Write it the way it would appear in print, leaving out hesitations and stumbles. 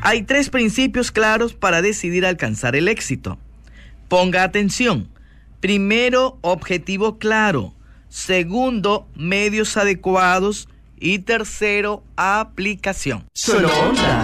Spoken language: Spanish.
Hay 3 principios claros para decidir alcanzar el éxito. Ponga atención. Primero, objetivo claro. Segundo, medios adecuados. Y tercero, aplicación. Solo Onda.